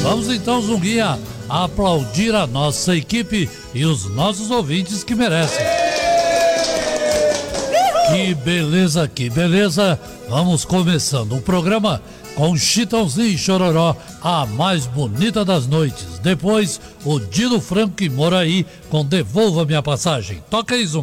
Vamos então, Zunguinha, aplaudir a nossa equipe e os nossos ouvintes que merecem. Que beleza, que beleza. Vamos começando o programa com Chitãozinho e Chororó, a mais bonita das noites. Depois, o Dino Franco e Moraí com Devolva Minha Passagem. Toca aí, Zunguinha.